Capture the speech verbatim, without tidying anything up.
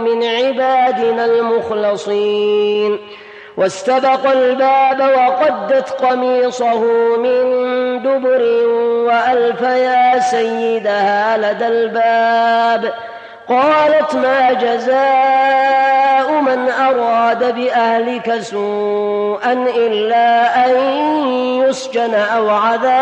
من عبادنا المخلصين. واستبق الباب وقدت قميصه من دبر وألف يا سيدها لدى الباب. قالت ما جزاء من أراد بأهلك سوءا إلا أن يسجن أو عذاب